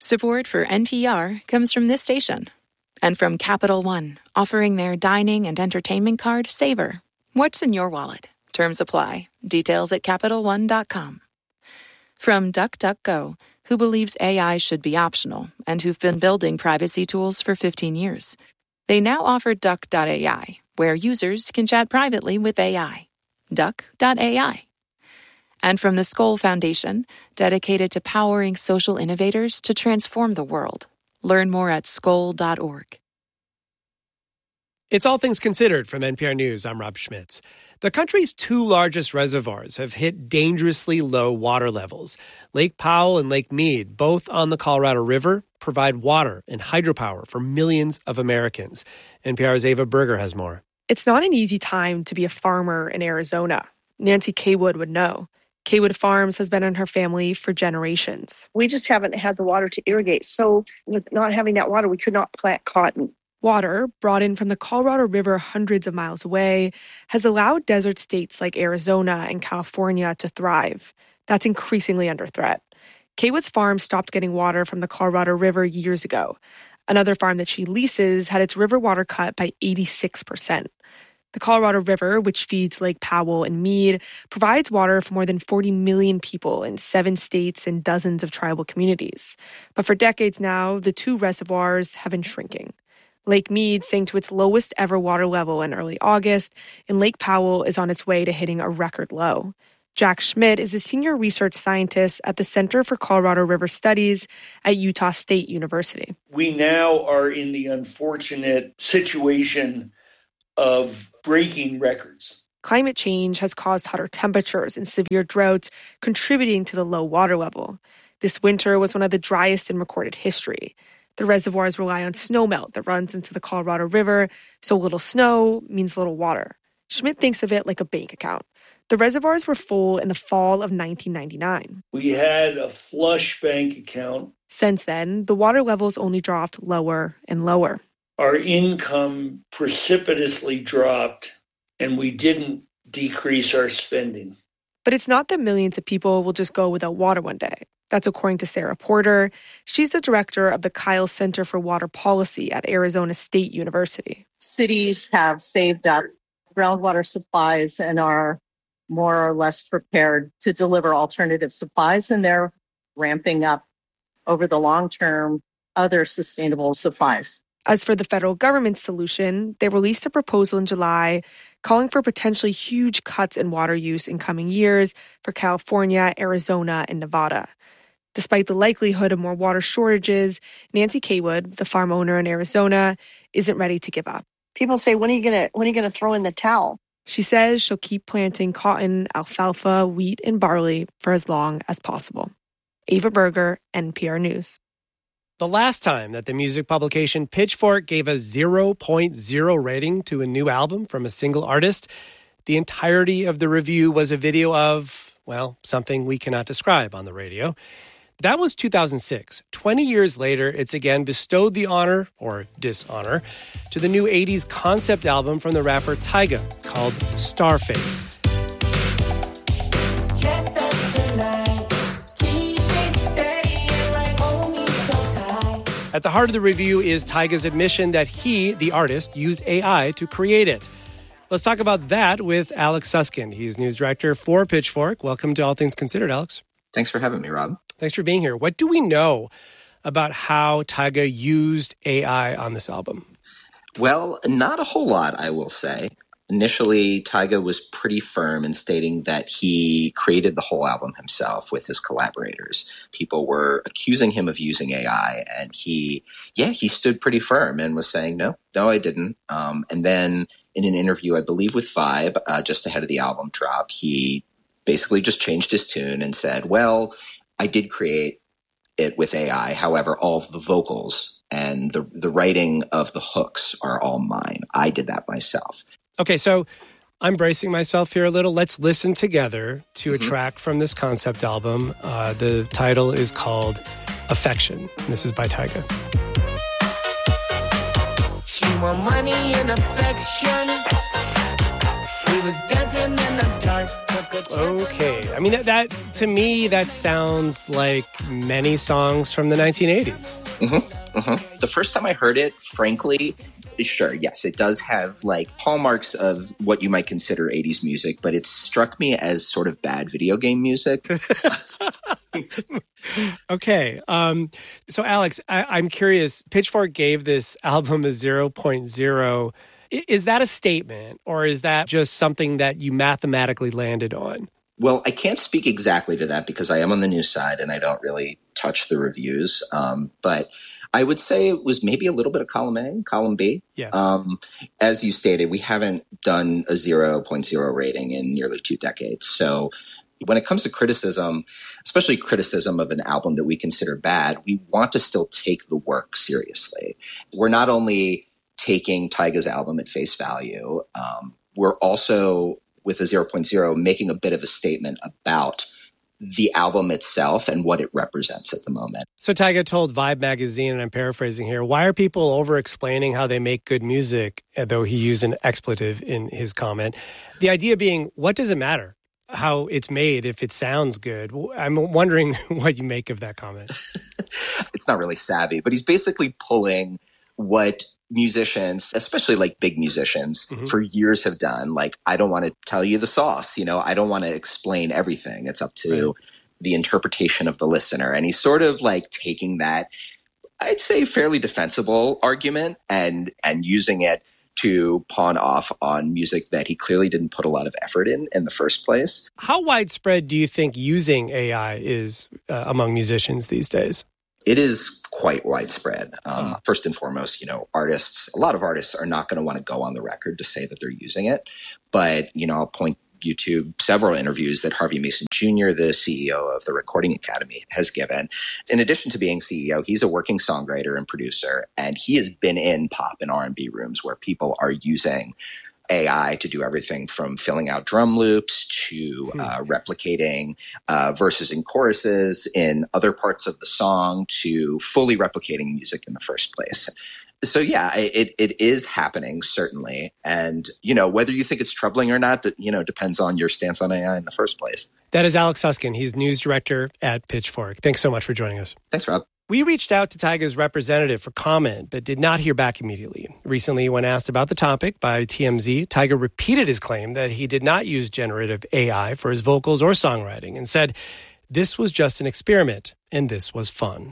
Support for NPR comes from this station and from Capital One, offering their dining and entertainment card, Savor. What's in your wallet? Terms apply. Details at CapitalOne.com. From DuckDuckGo, who believes AI should be optional and who've been building privacy tools for 15 years. They now offer Duck.ai, where users can chat privately with AI. Duck.ai. And from the Skoll Foundation, dedicated to powering social innovators to transform the world. Learn more at skoll.org. It's All Things Considered from NPR News. I'm Rob Schmitz. The country's two largest reservoirs have hit dangerously low water levels. Lake Powell and Lake Mead, both on the Colorado River, provide water and hydropower for millions of Americans. NPR's Ava Berger has more. It's not an easy time to be a farmer in Arizona. Nancy Kaywood would know. Kaywood Farms has been in her family for generations. We just haven't had the water to irrigate. So with not having that water, we could not plant cotton. Water, brought in from the Colorado River hundreds of miles away, has allowed desert states like Arizona and California to thrive. That's increasingly under threat. Kaywood's farm stopped getting water from the Colorado River years ago. Another farm that she leases had its river water cut by 86%. The Colorado River, which feeds Lake Powell and Mead, provides water for more than 40 million people in 7 states and dozens of tribal communities. But for decades now, the two reservoirs have been shrinking. Lake Mead sank to its lowest ever water level in early August, and Lake Powell is on its way to hitting a record low. Jack Schmidt is a senior research scientist at the Center for Colorado River Studies at Utah State University. We now are in the unfortunate situation of breaking records. Climate change has caused hotter temperatures and severe droughts, contributing to the low water level. This winter was one of the driest in recorded history. The reservoirs rely on snowmelt that runs into the Colorado River, so little snow means little water. Schmidt thinks of it like a bank account. The reservoirs were full in the fall of 1999. We had a flush bank account. Since then, the water levels only dropped lower and lower. Our income precipitously dropped, and we didn't decrease our spending. But it's not that millions of people will just go without water one day. That's according to Sarah Porter. She's the director of the Kyle Center for Water Policy at Arizona State University. Cities have saved up groundwater supplies and are more or less prepared to deliver alternative supplies, and they're ramping up over the long term other sustainable supplies. As for the federal government's solution, they released a proposal in July calling for potentially huge cuts in water use in coming years for California, Arizona, and Nevada. Despite the likelihood of more water shortages, Nancy Kaywood, the farm owner in Arizona, isn't ready to give up. People say, when are you gonna throw in the towel? She says she'll keep planting cotton, alfalfa, wheat, and barley for as long as possible. Ava Berger, NPR News. The last time that the music publication Pitchfork gave a 0.0 rating to a new album from a single artist, the entirety of the review was a video of, well, something we cannot describe on the radio. That was 2006. 20 years later, it's again bestowed the honor, or dishonor, to the new 80s concept album from the rapper Tyga called Starface. At the heart of the review is Tyga's admission that he, the artist, used AI to create it. Let's talk about that with Alex Susskind. He's news director for Pitchfork. Welcome to All Things Considered, Alex. Thanks for having me, Rob. Thanks for being here. What do we know about how Tyga used AI on this album? Well, not a whole lot, I will say. Initially, Tyga was pretty firm in stating that he created the whole album himself with his collaborators. People were accusing him of using AI, and he stood pretty firm and was saying, no, I didn't. And then in an interview, I believe with Vibe, just ahead of the album drop, he basically just changed his tune and said, well, I did create it with AI. However, all of the vocals and the writing of the hooks are all mine. I did that myself. Okay, so I'm bracing myself here a little. Let's listen together to a track from this concept album. The title is called Affection. This is by Tyga. She want money and affection. We was dancing in the dark, took Okay. I mean, that to me, that sounds like many songs from the 1980s. The first time I heard it, frankly, sure, yes, it does have like hallmarks of what you might consider 80s music, but it struck me as sort of bad video game music. Okay. So, Alex, I'm curious. Pitchfork gave this album a 0.0. Is that a statement, or is that just something that you mathematically landed on? Well, I can't speak exactly to that because I am on the news side and I don't really touch the reviews. But I would say it was maybe a little bit of column A, column B. Yeah. As you stated, we haven't done a 0.0 rating in nearly 2 decades. So when it comes to criticism, especially criticism of an album that we consider bad, we want to still take the work seriously. We're not only taking Tyga's album at face value, we're also, with a 0.0, making a bit of a statement about the album itself and what it represents at the moment. So Tyga told Vibe magazine, and I'm paraphrasing here, why are people over-explaining how they make good music, though he used an expletive in his comment? The idea being, what does it matter how it's made if it sounds good? I'm wondering what you make of that comment. It's not really savvy, but he's basically pulling what musicians, especially like big musicians, for years have done. Like, I don't want to tell you the sauce, I don't want to explain everything. It's up to the interpretation of the listener. And he's sort of like taking that, I'd say, fairly defensible argument and using it to pawn off on music that he clearly didn't put a lot of effort in the first place. How widespread do you think using AI is among musicians these days? It is quite widespread. First and foremost, artists, a lot of artists are not going to want to go on the record to say that they're using it. But, I'll point you to several interviews that Harvey Mason Jr., the CEO of the Recording Academy, has given. In addition to being CEO, he's a working songwriter and producer, and he has been in pop and R&B rooms where people are using AI to do everything from filling out drum loops to replicating verses and choruses in other parts of the song to fully replicating music in the first place. So yeah, it is happening, certainly. And, whether you think it's troubling or not, depends on your stance on AI in the first place. That is Alex Susskind. He's news director at Pitchfork. Thanks so much for joining us. Thanks, Rob. We reached out to Tyga's representative for comment, but did not hear back immediately. Recently, when asked about the topic by TMZ, Tyga repeated his claim that he did not use generative AI for his vocals or songwriting and said, "This was just an experiment, and this was fun."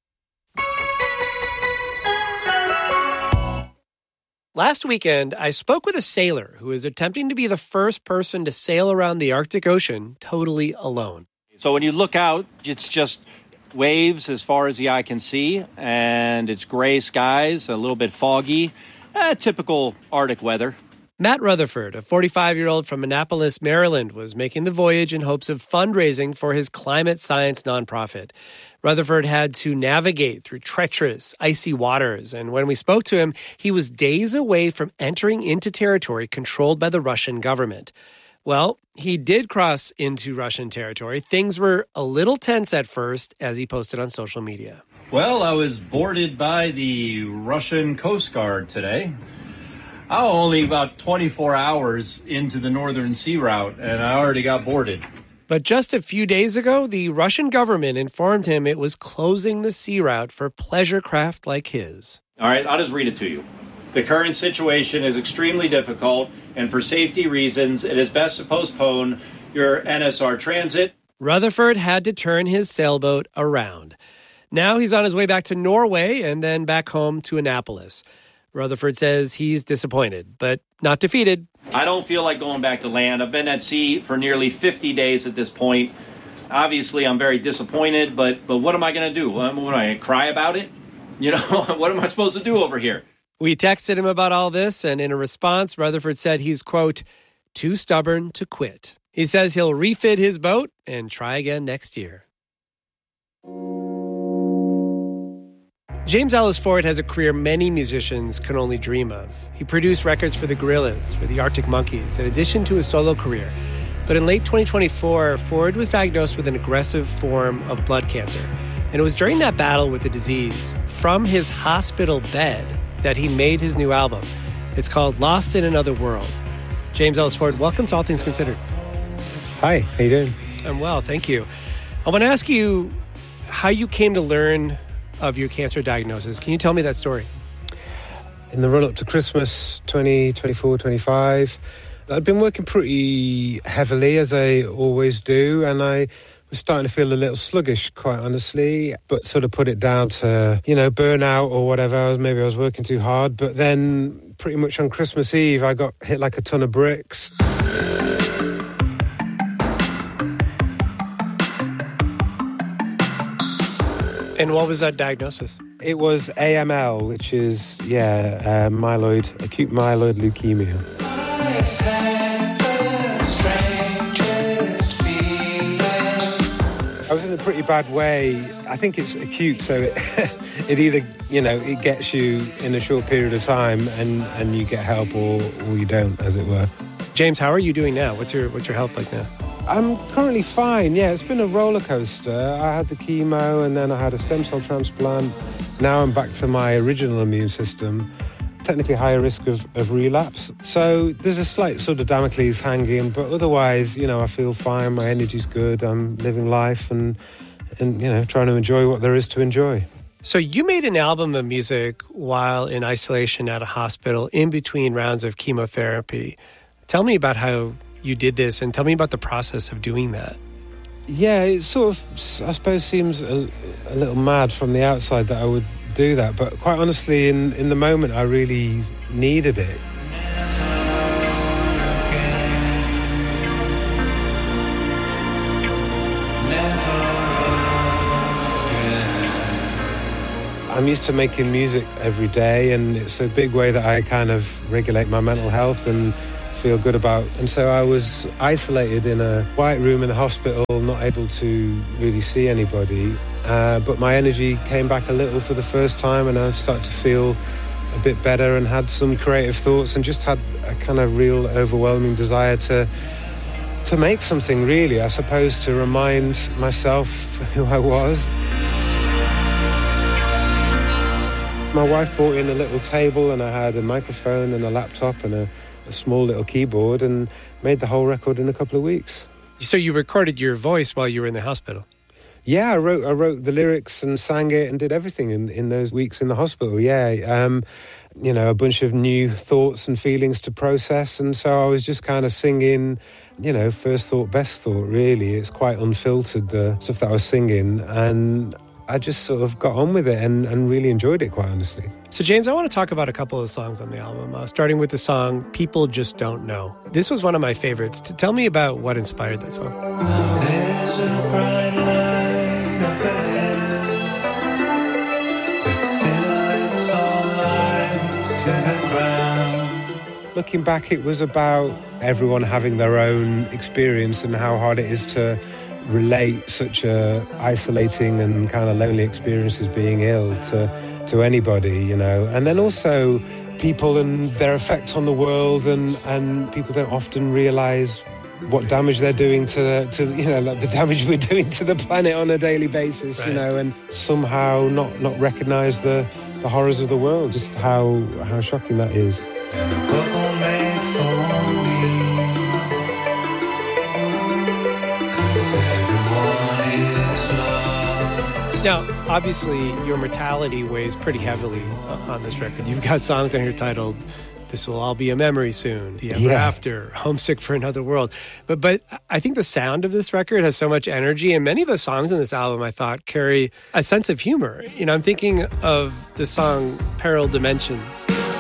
Last weekend, I spoke with a sailor who is attempting to be the first person to sail around the Arctic Ocean totally alone. So when you look out, it's just waves as far as the eye can see, and it's gray skies, a little bit foggy, typical Arctic weather. Matt Rutherford, a 45-year-old from Annapolis, Maryland, was making the voyage in hopes of fundraising for his climate science nonprofit. Rutherford had to navigate through treacherous, icy waters, and when we spoke to him, he was days away from entering into territory controlled by the Russian government. Well, he did cross into Russian territory. Things were a little tense at first, as he posted on social media. Well, I was boarded by the Russian Coast Guard today. I'm only about 24 hours into the Northern Sea Route, and I already got boarded. But just a few days ago, the Russian government informed him it was closing the sea route for pleasure craft like his. All right, I'll just read it to you. The current situation is extremely difficult, and for safety reasons, it is best to postpone your NSR transit. Rutherford had to turn his sailboat around. Now he's on his way back to Norway and then back home to Annapolis. Rutherford says he's disappointed, but not defeated. I don't feel like going back to land. I've been at sea for nearly 50 days at this point. Obviously, I'm very disappointed, but what am I going to do? What am I going to cry about it? What am I supposed to do over here? We texted him about all this, and in a response, Rutherford said he's, quote, too stubborn to quit. He says he'll refit his boat and try again next year. James Ellis Ford has a career many musicians can only dream of. He produced records for the Gorillaz, for the Arctic Monkeys, in addition to his solo career. But in late 2024, Ford was diagnosed with an aggressive form of blood cancer. And it was during that battle with the disease, from his hospital bed, that he made his new album. It's called Lost in Another World. James Ellis Ford, welcome to All Things Considered. Hi, how you doing? I'm well, thank you. I want to ask you how you came to learn of your cancer diagnosis. Can you tell me that story? In the run-up to Christmas 2024, 25, I'd been working pretty heavily, as I always do, and I was starting to feel a little sluggish, quite honestly, but sort of put it down to, burnout or whatever. Maybe I was working too hard. But then pretty much on Christmas Eve, I got hit like a ton of bricks. And what was that diagnosis? It was AML, which is, acute myeloid leukemia. I was in a pretty bad way. I think it's acute, so it either, it gets you in a short period of time and you get help or you don't, as it were. James, how are you doing now? What's your health like now? I'm currently fine. Yeah, it's been a roller coaster. I had the chemo and then I had a stem cell transplant. Now I'm back to my original immune system. Technically higher risk of relapse. So there's a slight sort of Damocles hanging, but otherwise, I feel fine. My energy's good. I'm living life and trying to enjoy what there is to enjoy. So you made an album of music while in isolation at a hospital in between rounds of chemotherapy. Tell me about how you did this and tell me about the process of doing that. Yeah, it sort of, I suppose, seems a little mad from the outside that I would do that, but quite honestly, in the moment, I really needed it. I'm used to making music every day, and it's a big way that I kind of regulate my mental health and feel good about. And so I was isolated in a white room in the hospital, not able to really see anybody. But my energy came back a little for the first time, and I started to feel a bit better and had some creative thoughts and just had a kind of real overwhelming desire to make something, really, I suppose, to remind myself who I was. My wife brought in a little table, and I had a microphone and a laptop and a small little keyboard, and made the whole record in a couple of weeks. So you recorded your voice while you were in the hospital? Yeah, I wrote the lyrics and sang it and did everything in those weeks in the hospital, yeah. A bunch of new thoughts and feelings to process, and so I was just kind of singing, first thought, best thought, really. It's quite unfiltered, the stuff that I was singing, and I just sort of got on with it and really enjoyed it, quite honestly. So, James, I want to talk about a couple of songs on the album, starting with the song People Just Don't Know. This was one of my favorites. Tell me about what inspired that song. Now there's a bright light ahead, but still it's all lies to the ground. Looking back, it was about everyone having their own experience and how hard it is to relate such a isolating and kind of lonely experience as being ill to anybody, and then also people and their effect on the world, and people don't often realize what damage they're doing to like the damage we're doing to the planet on a daily basis, right. And somehow not recognize the horrors of the world, just how shocking that is. And a bubble made for me. Now, obviously, your mortality weighs pretty heavily on this record. You've got songs on here titled This Will All Be a Memory Soon, The Ever After, Homesick for Another World. But I think the sound of this record has so much energy, and many of the songs in this album, I thought, carry a sense of humor. I'm thinking of the song Peril Dimensions.